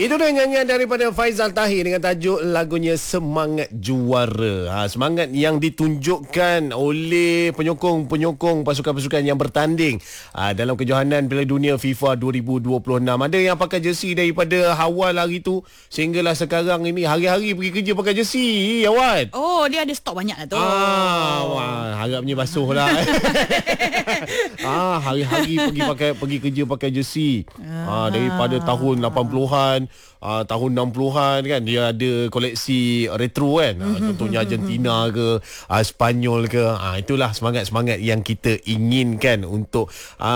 Itu dia nyanyian daripada Faizal Tahir dengan tajuk lagunya Semangat Juara. Semangat yang ditunjukkan oleh penyokong-penyokong pasukan-pasukan yang bertanding dalam kejohanan Piala Dunia FIFA 2026. Ada yang pakai jersey daripada awal hari tu sehinggalah sekarang ini hari-hari pergi kerja pakai jersey, Awan. Oh, dia ada stok banyak lah tu. Wah, harapnya basuh lah. Hari-hari pergi kerja pakai jersey. Daripada tahun 80-an, tahun 60-an kan, dia ada koleksi retro kan. Contohnya Argentina ke, Spanyol ke. Itulah semangat-semangat yang kita inginkan untuk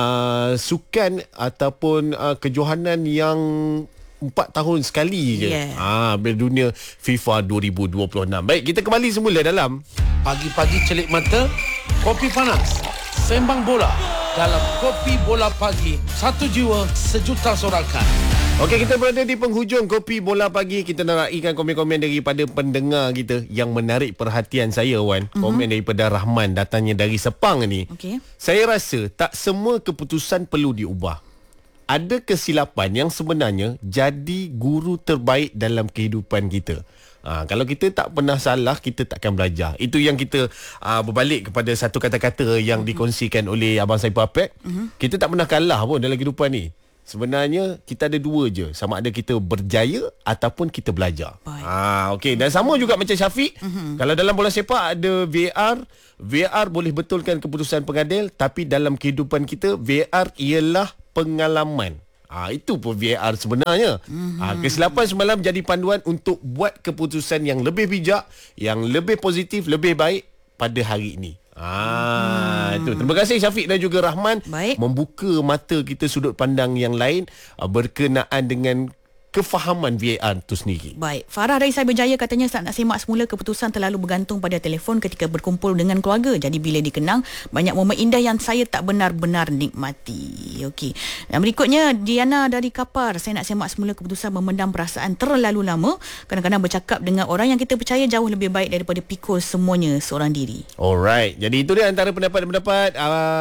sukan ataupun kejohanan yang 4 tahun sekali je. Piala Dunia FIFA 2026. Baik, kita kembali semula dalam Pagi-pagi celik mata, kopi panas, sembang bola dalam Kopi Bola Pagi. Satu jiwa, sejuta sorakan. Okey, kita berada di penghujung Kopi Bola Pagi. Kita nak raikan komen-komen daripada pendengar kita yang menarik perhatian saya, Wan. Komen daripada Rahman, datangnya dari Sepang ni. Okey. Saya rasa tak semua keputusan perlu diubah. Ada kesilapan yang sebenarnya jadi guru terbaik dalam kehidupan kita. Kalau kita tak pernah salah, kita takkan belajar. Itu yang kita berbalik kepada satu kata-kata yang dikongsikan oleh Abang Saiful Apek. Kita tak pernah kalah pun dalam kehidupan ni. Sebenarnya kita ada dua je, sama ada kita berjaya ataupun kita belajar. Okey, dan sama juga macam Syafiq. Kalau dalam bola sepak ada VAR boleh betulkan keputusan pengadil, tapi dalam kehidupan kita VAR ialah pengalaman. Itu pun VAR sebenarnya. Kesilapan semalam jadi panduan untuk buat keputusan yang lebih bijak, yang lebih positif, lebih baik pada hari ini. Itu. Terima kasih Syafiq dan juga Rahman. Baik. Membuka mata kita sudut pandang yang lain berkenaan dengan kefahaman VAR itu sendiri. Baik, Farah dari Cyberjaya katanya saat nak semak semula keputusan terlalu bergantung pada telefon ketika berkumpul dengan keluarga. Jadi bila dikenang, banyak momen indah yang saya tak benar-benar nikmati. Okey. Dan berikutnya Diana dari Kapar, saya nak semak semula keputusan memendam perasaan terlalu lama. Kadang-kadang bercakap dengan orang yang kita percaya jauh lebih baik daripada pikul semuanya seorang diri. Alright. Jadi itu dia antara pendapat-pendapat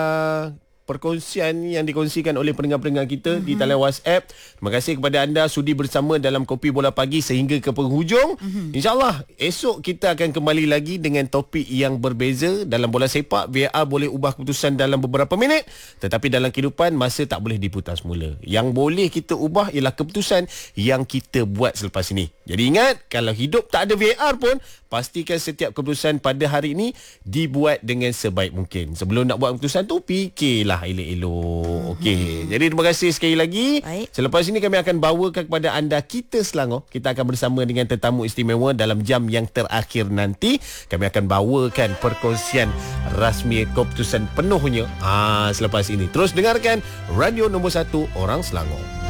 perkongsian yang dikongsikan oleh pendengar-pendengar kita di talian WhatsApp. Terima kasih kepada anda sudi bersama dalam Kopi Bola Pagi sehingga ke penghujung. InsyaAllah esok kita akan kembali lagi dengan topik yang berbeza. Dalam bola sepak, VAR boleh ubah keputusan dalam beberapa minit, tetapi dalam kehidupan masa tak boleh diputar semula. Yang boleh kita ubah ialah keputusan yang kita buat selepas ini. Jadi ingat, kalau hidup tak ada VAR pun, pastikan setiap keputusan pada hari ini dibuat dengan sebaik mungkin. Sebelum nak buat keputusan tu, fikirlah elok-elok. Okey. Jadi terima kasih sekali lagi. Baik. Selepas ini kami akan bawakan kepada anda Kita Selangor. Kita akan bersama dengan tetamu istimewa dalam jam yang terakhir nanti. Kami akan bawakan perkongsian rasmi keputusan penuhnya selepas ini. Terus dengarkan Radio Nombor 1 Orang Selangor.